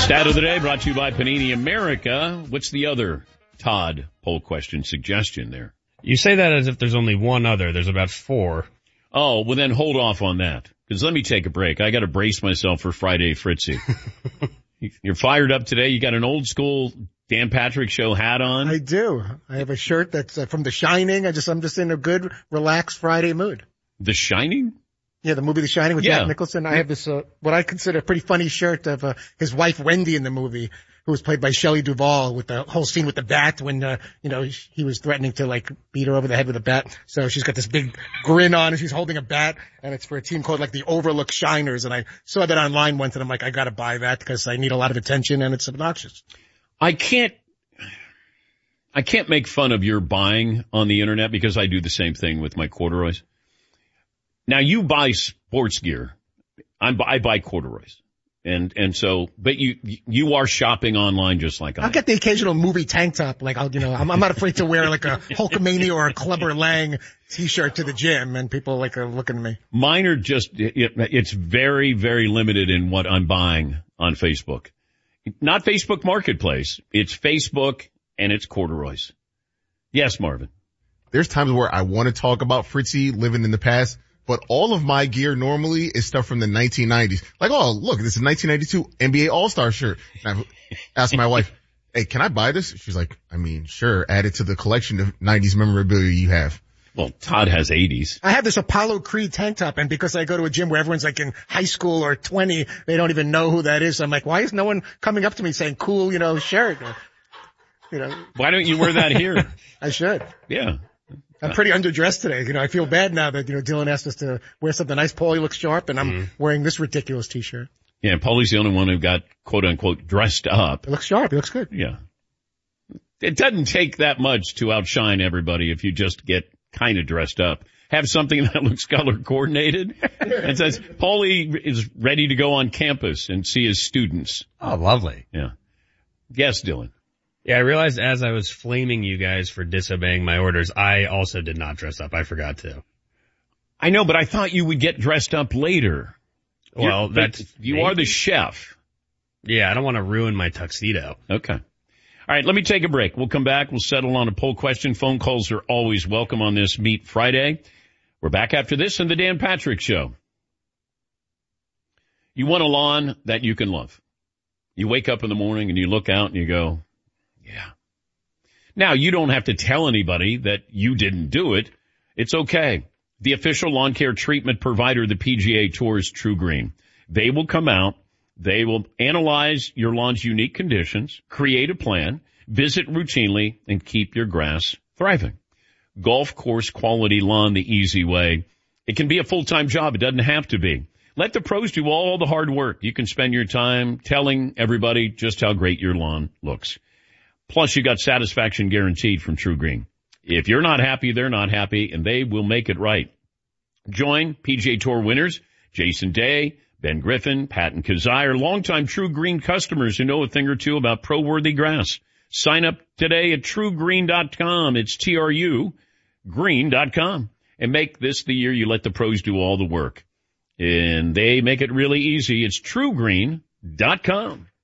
Stat of the day brought to you by Panini America. What's the other Todd poll question suggestion there? You say that as if there's only one other. There's about four. Oh, well then hold off on that. Because let me take a break. I got to brace myself for Friday Fritzy. You're fired up today. You got an old school Dan Patrick Show hat on. I do. I have a shirt that's from The Shining. I'm just in a good, relaxed Friday mood. The Shining? Yeah, the movie The Shining with Jack Nicholson. I have this, what I consider a pretty funny shirt of his wife Wendy in the movie, who was played by Shelley Duvall, with the whole scene with the bat when, he was threatening to like beat her over the head with a bat. So she's got this big grin on and she's holding a bat, and it's for a team called like the Overlook Shiners. And I saw that online once and I'm like, I gotta buy that because I need a lot of attention and it's obnoxious. I can't make fun of your buying on the internet because I do the same thing with my corduroys. Now you buy sports gear. I buy corduroys. And so, but you are shopping online just like I am. I'll get the occasional movie tank top. Like I'm not afraid to wear like a Hulkamania or a Clubber Lang t-shirt to the gym, and people like are looking at me. Mine are just, it's very, very limited in what I'm buying on Facebook. Not Facebook Marketplace. It's Facebook and it's corduroys. Yes, Marvin. There's times where I want to talk about Fritzy living in the past, but all of my gear normally is stuff from the 1990s. Like, oh, look, this is a 1992 NBA All-Star shirt. And I asked my wife, hey, can I buy this? She's like, I mean, sure, add it to the collection of 90s memorabilia you have. Well, Todd has 80s. I have this Apollo Creed tank top, and because I go to a gym where everyone's like in high school or 20, they don't even know who that is. I'm like, why is no one coming up to me saying cool, shirt? Why don't you wear that here? I should. Yeah. I'm pretty underdressed today. I feel bad now that, Dylan asked us to wear something nice. Paulie looks sharp, and I'm wearing this ridiculous t-shirt. Yeah, Paulie's the only one who got quote unquote dressed up. It looks sharp. It looks good. Yeah. It doesn't take that much to outshine everybody if you just get kind of dressed up. Have something that looks color coordinated and says, Paulie is ready to go on campus and see his students. Oh, lovely. Yeah. Yes, Dylan. Yeah, I realized as I was flaming you guys for disobeying my orders, I also did not dress up. I forgot to. I know, but I thought you would get dressed up later. Well, you are the chef. Yeah, I don't want to ruin my tuxedo. Okay. All right, let me take a break. We'll come back. We'll settle on a poll question. Phone calls are always welcome on this Meet Friday. We're back after this on the Dan Patrick Show. You want a lawn that you can love. You wake up in the morning and you look out and you go, yeah. Now, you don't have to tell anybody that you didn't do it. It's okay. The official lawn care treatment provider of the PGA Tour is True Green. They will come out. They will analyze your lawn's unique conditions, create a plan, visit routinely, and keep your grass thriving. Golf course quality lawn the easy way. It can be a full-time job. It doesn't have to be. Let the pros do all the hard work. You can spend your time telling everybody just how great your lawn looks. Plus, you got satisfaction guaranteed from True Green. If you're not happy, they're not happy, and they will make it right. Join PGA Tour winners Jason Day, Ben Griffin, Patton Kazire, longtime True Green customers who know a thing or two about pro-worthy grass. Sign up today at TrueGreen.com. It's TRU green.com. And make this the year you let the pros do all the work. And they make it really easy. It's TrueGreen.com.